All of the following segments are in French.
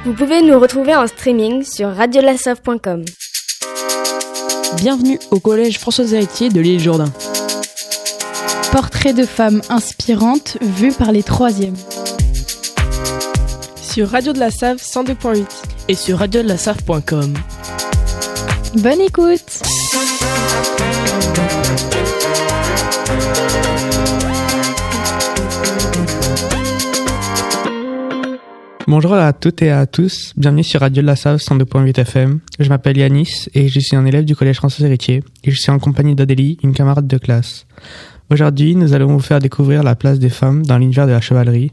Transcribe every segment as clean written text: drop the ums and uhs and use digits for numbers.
Vous pouvez nous retrouver en streaming sur radiolasave.com. Bienvenue au collège Françoise Héritier de l'île Jourdain. Portrait de femmes inspirantes vues par les troisièmes. Sur Radio de la Save 102.8 et sur radiodelasave.com. Bonne écoute! Bonjour à toutes et à tous, bienvenue sur Radio de la Save 102.8 FM. Je m'appelle Yanis et je suis un élève du collège Françoise Héritier et je suis en compagnie d'Adélie, une camarade de classe. Aujourd'hui, nous allons vous faire découvrir la place des femmes dans l'univers de la chevalerie.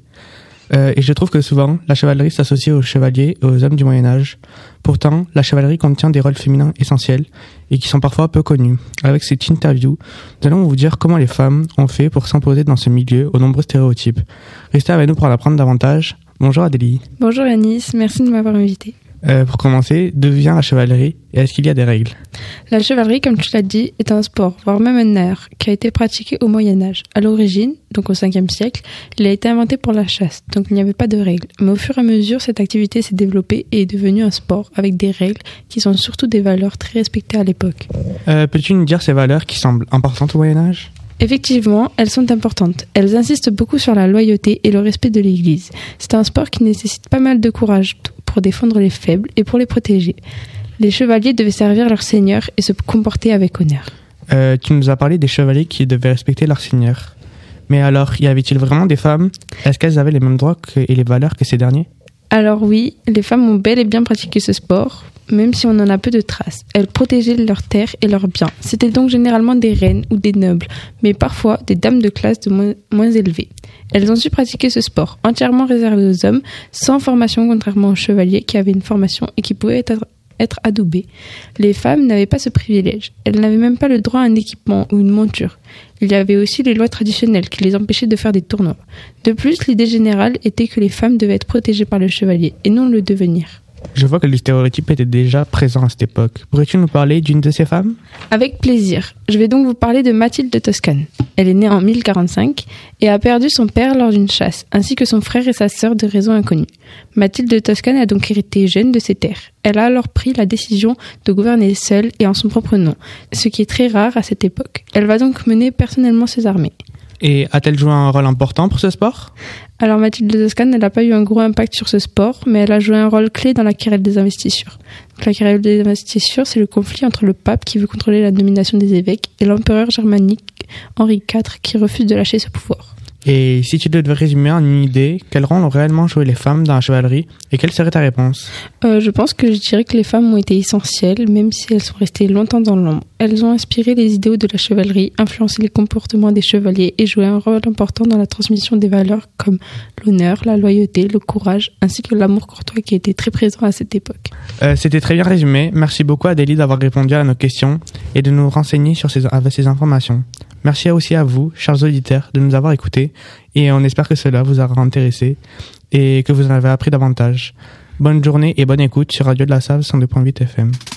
Et je trouve que souvent, la chevalerie s'associe aux chevaliers et aux hommes du Moyen-Âge. Pourtant, la chevalerie contient des rôles féminins essentiels et qui sont parfois peu connus. Avec cette interview, nous allons vous dire comment les femmes ont fait pour s'imposer dans ce milieu aux nombreux stéréotypes. Restez avec nous pour en apprendre davantage. Bonjour Adélie. Bonjour Yanis, merci de m'avoir invité. Pour commencer, d'où vient la chevalerie et est-ce qu'il y a des règles ? La chevalerie, comme tu l'as dit, est un sport, voire même un art, qui a été pratiqué au Moyen-Âge. À l'origine, donc au 5e siècle, il a été inventé pour la chasse, donc il n'y avait pas de règles. Mais au fur et à mesure, cette activité s'est développée et est devenue un sport avec des règles qui sont surtout des valeurs très respectées à l'époque. Peux-tu nous dire ces valeurs qui semblent importantes au Moyen-Âge ? Effectivement, elles sont importantes. Elles insistent beaucoup sur la loyauté et le respect de l'Église. C'est un sport qui nécessite pas mal de courage pour défendre les faibles et pour les protéger. Les chevaliers devaient servir leur seigneur et se comporter avec honneur. Tu nous as parlé des chevaliers qui devaient respecter leur seigneur. Mais alors, y avait-il vraiment des femmes ? Est-ce qu'elles avaient les mêmes droits et les valeurs que ces derniers ? Alors oui, les femmes ont bel et bien pratiqué ce sport, même si on en a peu de traces. Elles protégeaient leurs terres et leurs biens. C'était donc généralement des reines ou des nobles, mais parfois des dames de classe moins élevée. Elles ont su pratiquer ce sport, entièrement réservé aux hommes, sans formation, contrairement aux chevaliers qui avaient une formation et qui pouvaient être adoubés. Les femmes n'avaient pas ce privilège. Elles n'avaient même pas le droit à un équipement ou une monture. Il y avait aussi les lois traditionnelles qui les empêchaient de faire des tournois. De plus, l'idée générale était que les femmes devaient être protégées par le chevalier et non le devenir. Je vois que le stéréotype était déjà présent à cette époque. Pourrais-tu nous parler d'une de ces femmes ? Avec plaisir. Je vais donc vous parler de Mathilde de Toscane. Elle est née en 1045 et a perdu son père lors d'une chasse, ainsi que son frère et sa sœur de raisons inconnues. Mathilde de Toscane a donc hérité jeune de ses terres. Elle a alors pris la décision de gouverner seule et en son propre nom, ce qui est très rare à cette époque. Elle va donc mener personnellement ses armées. Et a-t-elle joué un rôle important pour ce sport ? Alors Mathilde de Toscane, elle n'a pas eu un gros impact sur ce sport, mais elle a joué un rôle clé dans la querelle des investitures. Donc, la querelle des investitures, c'est le conflit entre le pape qui veut contrôler la nomination des évêques et l'empereur germanique Henri IV qui refuse de lâcher ce pouvoir. Et si tu devais résumer en une idée, quel rôle ont réellement joué les femmes dans la chevalerie et quelle serait ta réponse ? Je pense que je dirais que les femmes ont été essentielles, même si elles sont restées longtemps dans l'ombre. Elles ont inspiré les idéaux de la chevalerie, influencé les comportements des chevaliers et joué un rôle important dans la transmission des valeurs comme l'honneur, la loyauté, le courage, ainsi que l'amour courtois qui était très présent à cette époque. C'était très bien résumé. Merci beaucoup Adélie d'avoir répondu à nos questions et de nous renseigner avec ces informations. Merci aussi à vous, chers auditeurs, de nous avoir écoutés et on espère que cela vous aura intéressé et que vous en avez appris davantage. Bonne journée et bonne écoute sur Radio de la Save 102.8 FM.